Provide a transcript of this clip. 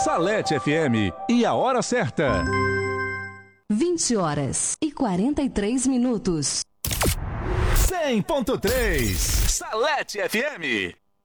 Salete FM e a hora certa. 20h43. 100.3 Salete FM.